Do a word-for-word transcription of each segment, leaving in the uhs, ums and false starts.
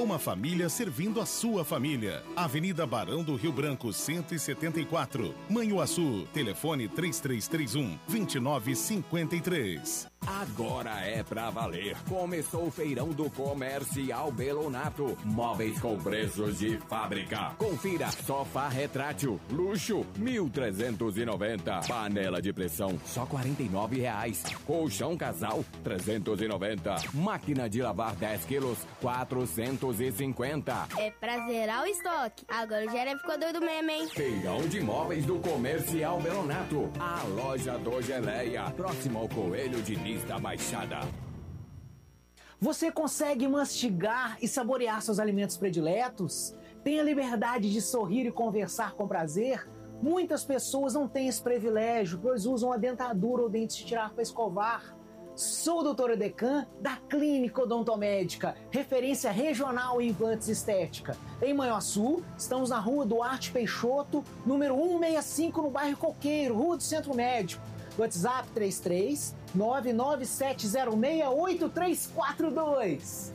Uma família servindo a sua família. Avenida Barão do Rio Branco, cento e setenta e quatro. Manhuaçu. Telefone três três três um, dois nove cinco três. Agora é pra valer. Começou o feirão do Comercial Belonato. Móveis com preços de fábrica. Confira. Sofá retrátil. Luxo, mil trezentos e noventa. Panela de pressão, só quarenta e nove reais. Colchão casal, trezentos e noventa. Máquina de lavar dez quilos, quatrocentos e cinquenta. É pra zerar o estoque. Agora o Gera ficou doido mesmo, hein? Feirão de móveis do Comercial Belonato. A loja do Geleia. Próximo ao Coelho de da Baixada. Você consegue mastigar e saborear seus alimentos prediletos? Tem a liberdade de sorrir e conversar com prazer? Muitas pessoas não têm esse privilégio, pois usam a dentadura ou dentes de tirar para escovar. Sou o doutor Edecan, da Clínica Odontomédica, referência regional em implantes estética. Em Manhuaçu, estamos na rua Duarte Peixoto, número cento e sessenta e cinco, no bairro Coqueiro, Rua do Centro Médico. WhatsApp três três nove nove sete zero seis oito três quatro dois.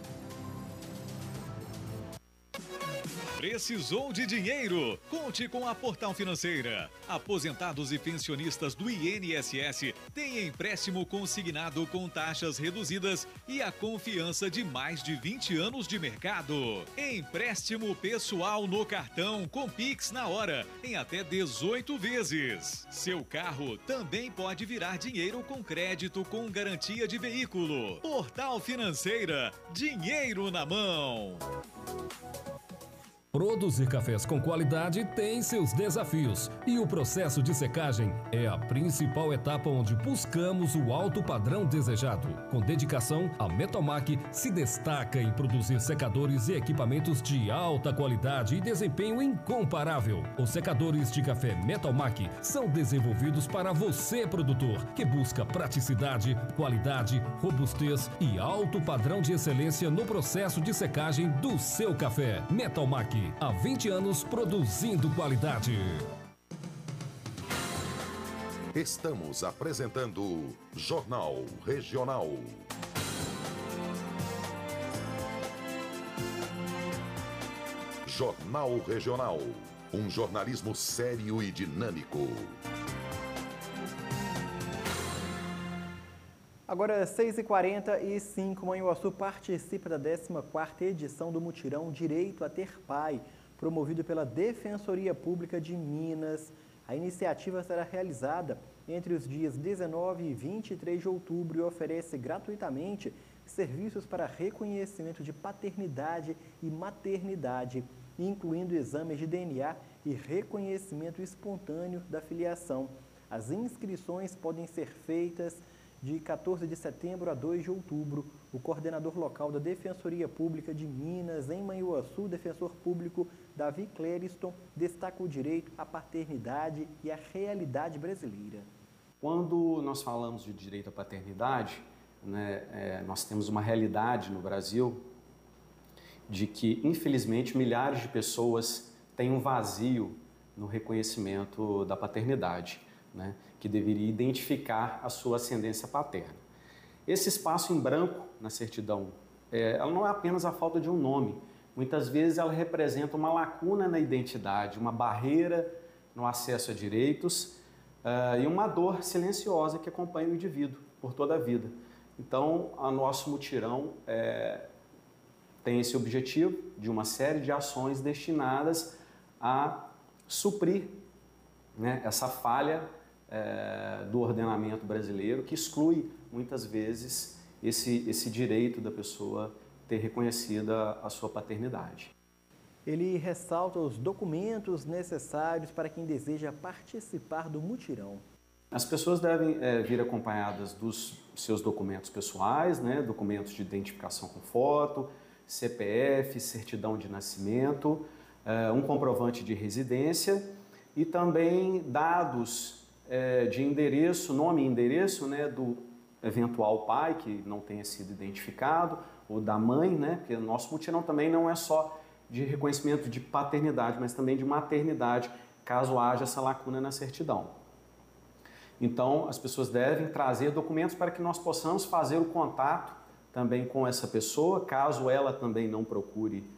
Precisou de dinheiro? Conte com a Portal Financeira. Aposentados e pensionistas do I N S S têm empréstimo consignado com taxas reduzidas e a confiança de mais de vinte anos de mercado. Empréstimo pessoal no cartão com Pix na hora, em até dezoito vezes. Seu carro também pode virar dinheiro com crédito com garantia de veículo. Portal Financeira, dinheiro na mão. Produzir cafés com qualidade tem seus desafios e o processo de secagem é a principal etapa onde buscamos o alto padrão desejado. Com dedicação, a Metalmac se destaca em produzir secadores e equipamentos de alta qualidade e desempenho incomparável. Os secadores de café Metalmac são desenvolvidos para você, produtor, que busca praticidade, qualidade, robustez e alto padrão de excelência no processo de secagem do seu café. Metalmac, há vinte anos produzindo qualidade. Estamos apresentando Jornal Regional. Jornal Regional. Um jornalismo sério e dinâmico. Agora, seis e quarenta e cinco, Manhuaçu participa da décima quarta edição do mutirão Direito a Ter Pai, promovido pela Defensoria Pública de Minas. A iniciativa será realizada entre os dias dezenove e vinte e três de outubro e oferece gratuitamente serviços para reconhecimento de paternidade e maternidade, incluindo exames de D N A e reconhecimento espontâneo da filiação. As inscrições podem ser feitas de quatorze de setembro a dois de outubro. O coordenador local da Defensoria Pública de Minas, em Manhuaçu, defensor público Davi Clériston, destaca o direito à paternidade e à realidade brasileira. Quando nós falamos de direito à paternidade, né, é, nós temos uma realidade no Brasil de que, infelizmente, milhares de pessoas têm um vazio no reconhecimento da paternidade, né, que deveria identificar a sua ascendência paterna. Esse espaço em branco na certidão, é, ela não é apenas a falta de um nome. Muitas vezes ela representa uma lacuna na identidade, uma barreira no acesso a direitos uh, e uma dor silenciosa que acompanha o indivíduo por toda a vida. Então, o nosso mutirão é, tem esse objetivo de uma série de ações destinadas a suprir, né, essa falha É, do ordenamento brasileiro, que exclui muitas vezes esse, esse direito da pessoa ter reconhecida a sua paternidade. Ele ressalta os documentos necessários para quem deseja participar do mutirão. As pessoas devem é, vir acompanhadas dos seus documentos pessoais, né, documentos de identificação com foto, C P F, certidão de nascimento, é, um comprovante de residência e também dados de endereço, nome e endereço, né, do eventual pai que não tenha sido identificado, ou da mãe, né, porque o nosso mutirão também não é só de reconhecimento de paternidade, mas também de maternidade, caso haja essa lacuna na certidão. Então, as pessoas devem trazer documentos para que nós possamos fazer o contato também com essa pessoa, caso ela também não procure